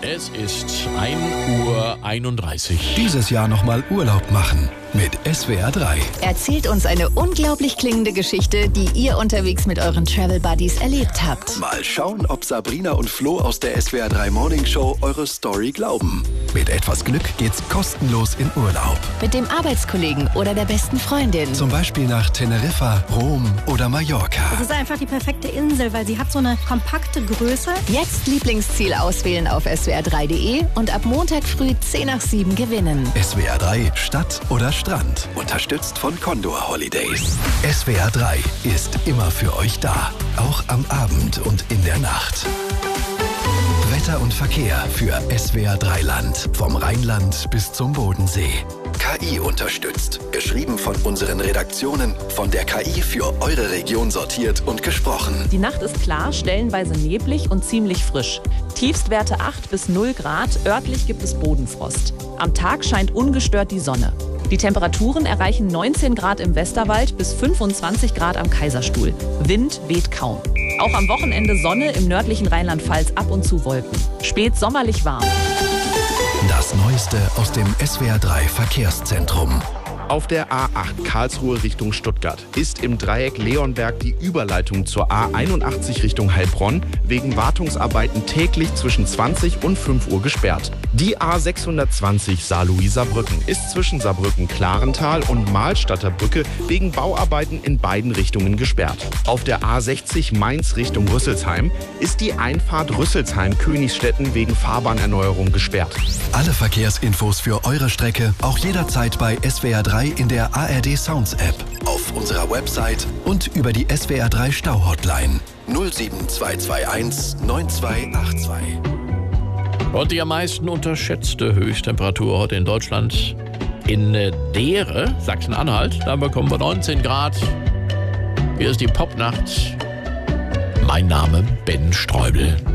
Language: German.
Es ist 1:31 Uhr. Dieses Jahr nochmal Urlaub machen mit SWR 3. Erzählt uns eine unglaublich klingende Geschichte, die ihr unterwegs mit euren Travel Buddies erlebt habt. Mal schauen, ob Sabrina und Flo aus der SWR 3 Morning Show eure Story glauben. Mit etwas Glück geht's kostenlos in Urlaub. Mit dem Arbeitskollegen oder der besten Freundin. Zum Beispiel nach Teneriffa, Rom oder Mallorca. Es ist einfach die perfekte Insel, weil sie hat so eine kompakte Größe. Jetzt Lieblingsziel auswählen auf swr3.de und ab Montag früh 6:50 gewinnen. SWR 3 Stadt oder Strand. Unterstützt von Condor Holidays. SWR 3 ist immer für euch da. Auch am Abend und in der Nacht. Wetter und Verkehr für SWR 3 Land. Vom Rheinland bis zum Bodensee. KI unterstützt. Geschrieben von unseren Redaktionen. Von der KI für eure Region sortiert und gesprochen. Die Nacht ist klar, stellenweise neblig und ziemlich frisch. Tiefstwerte 8 bis 0 Grad, örtlich gibt es Bodenfrost. Am Tag scheint ungestört die Sonne. Die Temperaturen erreichen 19 Grad im Westerwald bis 25 Grad am Kaiserstuhl. Wind weht kaum. Auch am Wochenende Sonne, im nördlichen Rheinland-Pfalz ab und zu Wolken. Spät sommerlich warm. Das Neueste aus dem SWR 3 Verkehrszentrum. Auf der A8 Karlsruhe Richtung Stuttgart ist im Dreieck Leonberg die Überleitung zur A81 Richtung Heilbronn wegen Wartungsarbeiten täglich zwischen 20 und 5 Uhr gesperrt. Die A620 Saarlouis-Saarbrücken ist zwischen Saarbrücken-Klarental und Mahlstadter Brücke wegen Bauarbeiten in beiden Richtungen gesperrt. Auf der A60 Mainz Richtung Rüsselsheim ist die Einfahrt Rüsselsheim-Königsstetten wegen Fahrbahnerneuerung gesperrt. Alle Verkehrsinfos für eure Strecke auch jederzeit bei SWR 3 in der ARD Sounds App, auf unserer Website und über die SWR 3 Stau-Hotline 07221 9282. Und die am meisten unterschätzte Höchsttemperatur heute in Deutschland in Deere, Sachsen-Anhalt. Da bekommen wir 19 Grad. Hier ist die Popnacht. Mein Name Ben Streubel.